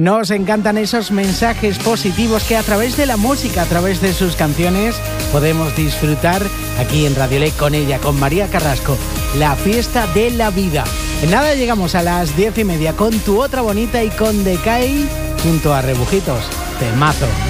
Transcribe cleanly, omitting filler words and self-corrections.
Nos encantan esos mensajes positivos que a través de la música, a través de sus canciones, podemos disfrutar aquí en Radio Lek con ella, con María Carrasco, la fiesta de la vida. En nada llegamos a las 10:30 con Tu Otra Bonita y con Decay junto a Rebujitos. Temazo.